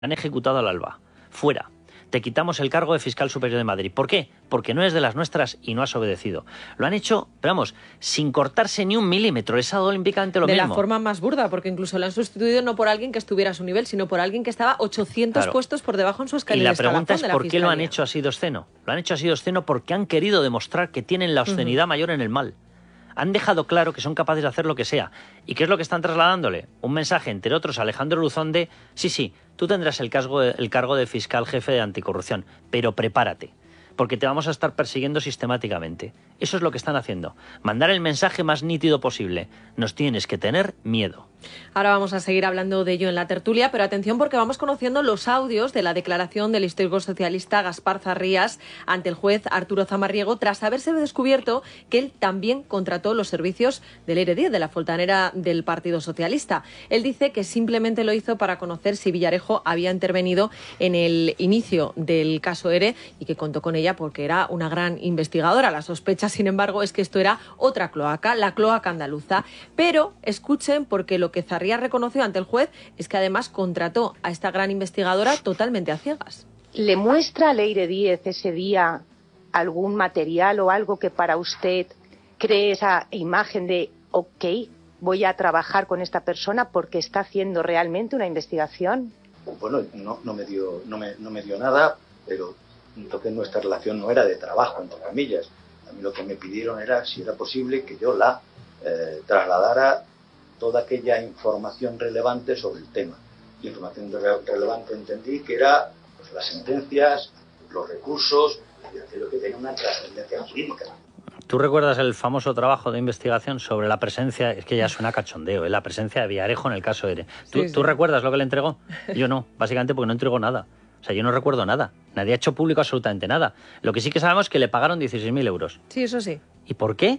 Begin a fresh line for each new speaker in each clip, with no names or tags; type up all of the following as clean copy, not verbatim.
han ejecutado al alba. Fuera. Te quitamos el cargo de fiscal superior de Madrid. ¿Por qué? Porque no es de las nuestras y no has obedecido. Lo han hecho, pero vamos, sin cortarse ni un milímetro. Les ha dado olímpicamente lo mismo.
De la forma más burda, porque incluso lo han sustituido no por alguien que estuviera a su nivel, sino por alguien que estaba 800 puestos por debajo en su escalera.
Y la pregunta es ¿por qué lo han hecho así de obsceno? Lo han hecho así de obsceno porque han querido demostrar que tienen la obscenidad mayor en el mal. Han dejado claro que son capaces de hacer lo que sea. ¿Y qué es lo que están trasladándole? Un mensaje, entre otros, a Alejandro Luzón de sí, tú tendrás el cargo de fiscal jefe de anticorrupción, pero prepárate, porque te vamos a estar persiguiendo sistemáticamente. Eso es lo que están haciendo. Mandar el mensaje más nítido posible. Nos tienes que tener miedo.
Ahora vamos a seguir hablando de ello en la tertulia, pero atención porque vamos conociendo los audios de la declaración del histórico socialista Gaspar Zarrías ante el juez Arturo Zamarriego tras haberse descubierto que él también contrató los servicios del ERE 10, de la fontanera del Partido Socialista. Él dice que simplemente lo hizo para conocer si Villarejo había intervenido en el inicio del caso ERE y que contó con ella porque era una gran investigadora. La sospecha, sin embargo, es que esto era otra cloaca, la cloaca andaluza. Pero escuchen, porque lo que Zarrías reconoció ante el juez es que además contrató a esta gran investigadora totalmente a ciegas.
¿Le muestra a Leire Díez ese día algún material o algo que para usted cree esa imagen de ok, voy a trabajar con esta persona porque está haciendo realmente una investigación?
Bueno, no me dio nada, pero entonces nuestra relación no era de trabajo, entre comillas. A mí lo que me pidieron era si era posible que yo la trasladara toda aquella información relevante sobre el tema. La información relevante entendí que era pues, las sentencias, los recursos y aquello que tenía una trascendencia jurídica.
¿Tú recuerdas el famoso trabajo de investigación sobre la presencia, es que ya suena cachondeo, la presencia de Villarejo en el caso ERE? ¿Tú recuerdas lo que le entregó? Yo no, básicamente porque no entregó nada. O sea, yo no recuerdo nada. Nadie ha hecho público absolutamente nada. Lo que sí que sabemos es que le pagaron 16.000 euros.
Sí, eso sí.
¿Y por qué?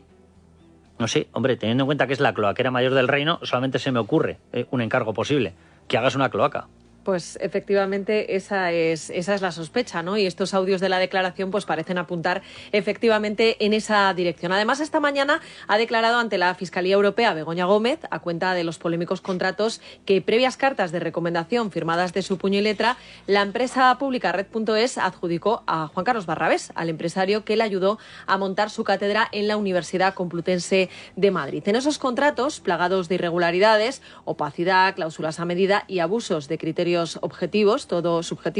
No sé, hombre, teniendo en cuenta que es la cloaquera mayor del reino, solamente se me ocurre un encargo posible, que hagas una cloaca.
Pues efectivamente esa es la sospecha, ¿no? Y estos audios de la declaración pues parecen apuntar efectivamente en esa dirección. Además, esta mañana ha declarado ante la Fiscalía Europea Begoña Gómez, a cuenta de los polémicos contratos que, previas cartas de recomendación firmadas de su puño y letra, la empresa pública Red.es adjudicó a Juan Carlos Barrabés, al empresario que le ayudó a montar su cátedra en la Universidad Complutense de Madrid. En esos contratos, plagados de irregularidades, opacidad, cláusulas a medida y abusos de criterios subjetivos, todo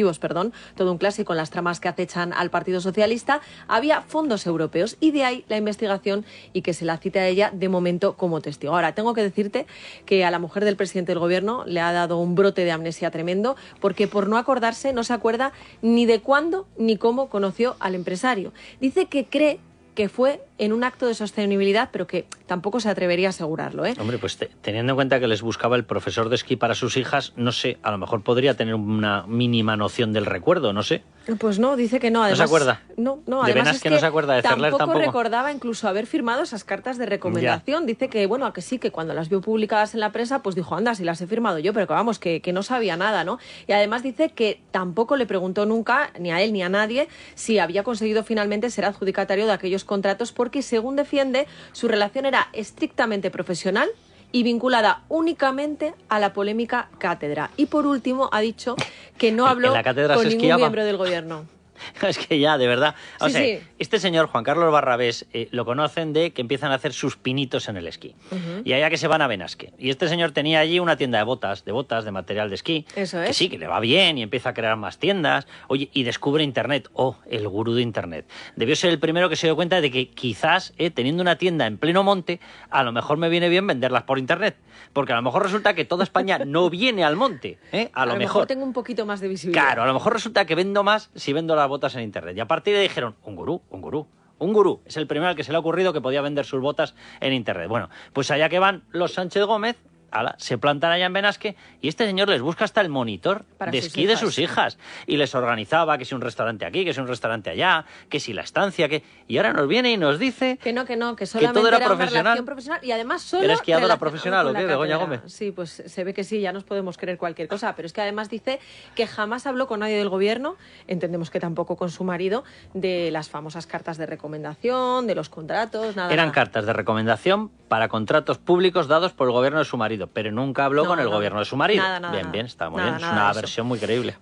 un clásico en las tramas que acechan al Partido Socialista, había fondos europeos y de ahí la investigación y que se la cite a ella de momento como testigo. Ahora, tengo que decirte que a la mujer del presidente del gobierno le ha dado un brote de amnesia tremendo porque por no acordarse no se acuerda ni de cuándo ni cómo conoció al empresario. Dice que cree que fue en un acto de sostenibilidad, pero que tampoco se atrevería a asegurarlo, ¿eh?
Hombre, pues teniendo en cuenta que les buscaba el profesor de esquí para sus hijas, no sé, a lo mejor podría tener una mínima noción del recuerdo, no sé.
Pues no, dice que no. Además,
¿no se acuerda?
No,
de
además
es que no se acuerda de Cerler tampoco.
Recordaba incluso haber firmado esas cartas de recomendación. Ya. Dice que, bueno, a que sí, que cuando las vio publicadas en la prensa, pues dijo, anda, si las he firmado yo, pero que vamos, que no sabía nada, ¿no? Y además dice que tampoco le preguntó nunca, ni a él ni a nadie, si había conseguido finalmente ser adjudicatario de aquellos contratos, porque según defiende, su relación era estrictamente profesional y vinculada únicamente a la polémica cátedra. Y por último ha dicho que no habló con ningún miembro del gobierno.
Es que ya, de verdad. O sea, este señor, Juan Carlos Barrabés, lo conocen de que empiezan a hacer sus pinitos en el esquí. Y allá que se van a Benasque. Y este señor tenía allí una tienda de botas, de material de esquí.
Eso es.
Que sí, que le va bien y empieza a crear más tiendas. Oye, y descubre Internet. Oh, el gurú de Internet. Debió ser el primero que se dio cuenta de que quizás, teniendo una tienda en pleno monte, a lo mejor me viene bien venderlas por Internet. Porque a lo mejor resulta que toda España no viene al monte. A lo mejor
tengo un poquito más de visibilidad.
Claro, a lo mejor resulta que vendo más si vendo las botas en Internet. Y a partir de ahí dijeron, un gurú. Es el primero al que se le ha ocurrido que podía vender sus botas en Internet. Bueno, pues allá que van los Sánchez Gómez, se plantan allá en Benasque y este señor les busca hasta el monitor de esquí de sus hijas. Y les organizaba que si un restaurante aquí, que si un restaurante allá, que si la estancia, que... Y ahora nos viene y nos dice...
Que solamente
que todo era profesional.
Una relación profesional. Y además solo...
¿Eres esquiadora profesional o qué, Begoña Gómez?
Sí, pues se ve que sí, ya nos podemos creer cualquier cosa. Pero es que además dice que jamás habló con nadie del gobierno, entendemos que tampoco con su marido, de las famosas cartas de recomendación, de los contratos, nada.
Eran cartas de recomendación para contratos públicos dados por el gobierno de su marido. pero nunca habló
No,
con el
no.
gobierno de su marido.
Nada, nada,
bien,
nada.
bien, está muy
Nada,
bien. Es
nada
una
de eso.
versión muy creíble.